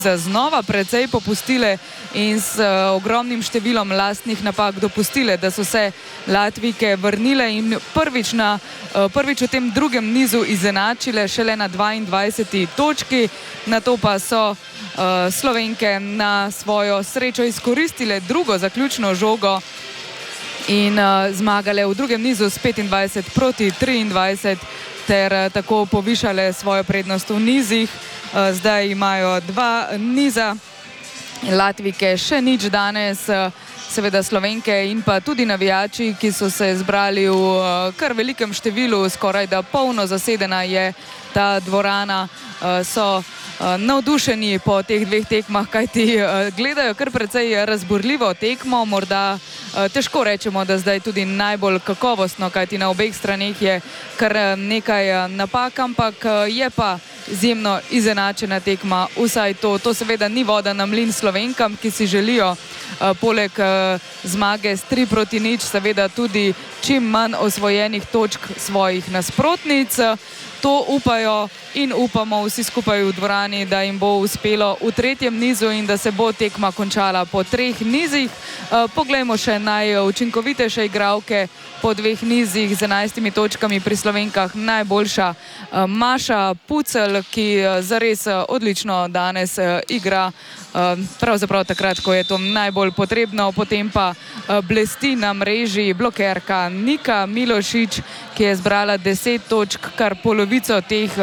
znova precej popustile in s ogromnim številom lastnih napak dopustile, da so se Latvijke vrnile in prvič v tem drugem nizu izenačile šele na 22. točki. Nato pa so Slovenke na svojo srečo izkoristile drugo zaključno žogo in zmagale v drugem nizu s 25-23 ter tako povišale svojo prednost v nizih. Zdaj imajo 2 niza, Latvijke še nič danes, seveda Slovenke in pa tudi navijači, ki so se zbrali v kar velikem številu, skoraj da polno zasedena je ta dvorana, so navdušeni po teh 2 tekmah, kajti gledajo kar precej razburljivo tekmo, morda težko rečemo, da zdaj tudi najbolj kakovostno, kajti na obeh straneh je kar nekaj napak, ampak je pa izjemno izenačena tekma, vsaj to seveda ni voda na mlin Slovenkam, ki si želijo poleg zmage s 3-0 seveda tudi čim manj osvojenih točk svojih nasprotnic. To upajo in upamo vsi skupaj v dvorani, da jim bo uspelo v tretjem nizu in da se bo tekma končala po 3 nizih. Poglejmo še najučinkovitejše igralke po 2 nizih z 11 točkami pri Slovenkah. Najboljša Maša Pucelj, ki zares odlično danes igra, pravzaprav takrat, ko je to najbolj potrebno. Potem pa blesti na mreži blokerka Nika Milošič, ki je zbrala 10 točk, kar polovico teh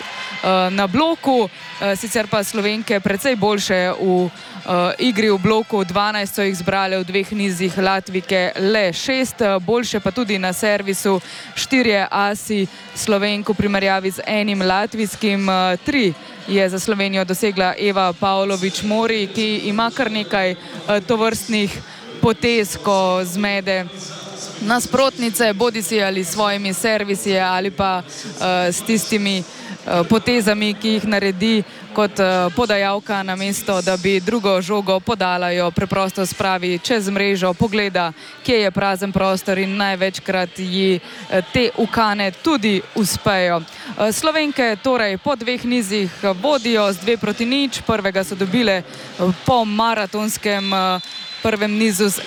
na bloku. Sicer pa Slovenke precej boljše v igri v bloku, 12 so jih zbrale v 2 nizih, Latvijke le 6, boljše pa tudi na servisu, 4 asi Slovenk v primerjavi z enim latvijskim, 3 je za Slovenijo dosegla Eva Pavlović-Mori, ki ima kar nekaj tovrstnih potez, ko zmede nasprotnice, bodisi ali svojimi servisi ali pa s tistimi potezami, ki jih naredi kot podajalka, namesto da bi drugo žogo podala, jo preprosto spravi čez mrežo, pogleda, kje je prazen prostor in največkrat ji te ukane tudi uspejo. Slovenke torej po 2 nizih vodijo z 2-0, prvega so dobile po maratonskem prvem nizu z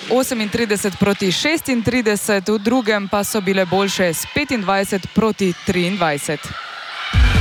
38-36, v drugem pa so bile boljše s 25-23.